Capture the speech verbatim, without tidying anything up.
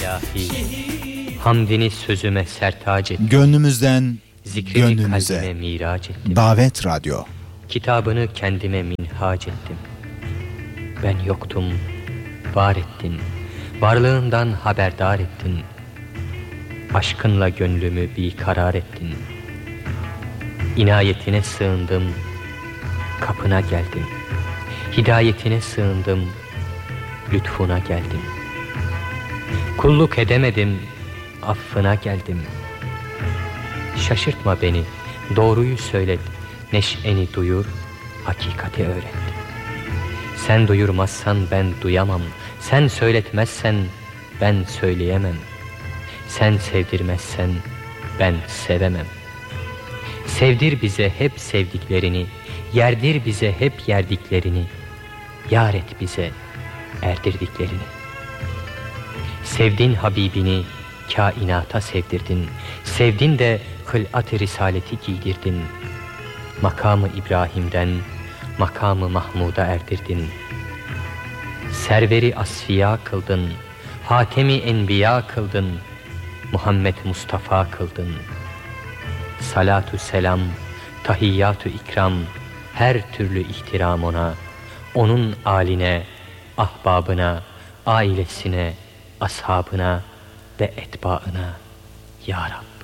ilahi, hamdini sözüme sertac ettim. Gönlümüzden Zikrini gönlümüze. kalbime miraç ettim. Davet Radyo. Kitabını kendime minhac ettim. Ben yoktum, var ettin. Varlığından haberdar ettin. Aşkınla gönlümü bir karar ettin. İnayetine sığındım, kapına geldim. Hidayetine sığındım, lütfuna geldim. Kulluk edemedim, affına geldim. Şaşırtma beni, doğruyu söylet, neşeni duyur, hakikati öğret. Sen duyurmazsan ben duyamam, sen söyletmezsen ben söyleyemem. Sen sevdirmezsen ben sevemem. Sevdir bize hep sevdiklerini, yerdir bize hep yerdiklerini, yar et bize erdirdiklerini. Sevdin Habibini kainata sevdirdin, sevdin de hılat-ı risaleti giydirdin. Makamı İbrahim'den makamı Mahmud'a erdirdin. Serveri asfiya kıldın, hatemi enbiya kıldın, Muhammed Mustafa kıldın. Salatu selam, tahiyyatü ikram, her türlü ihtiram ona, onun âline, ahbabına, ailesine, ashabına ve etbaına ya Rab.